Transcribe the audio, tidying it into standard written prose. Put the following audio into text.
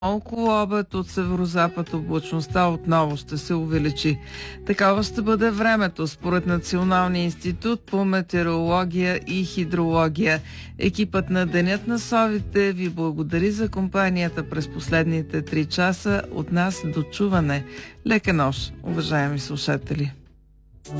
Около обед от северозапад облачността отново ще се увеличи. Такава ще бъде времето, според Националния институт по метеорология и хидрология. Екипът на Денят на совите ви благодари за компанията през последните 3 часа. От нас до чуване. Лека нощ, уважаеми слушатели!